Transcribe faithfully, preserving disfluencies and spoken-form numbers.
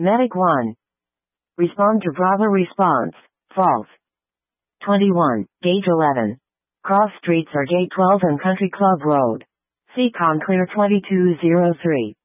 Medic one. Respond to Bravo response. False. twenty-one. Gauge eleven. Cross streets are Gate twelve and Country Club Road. Seacon clear twenty-two oh three.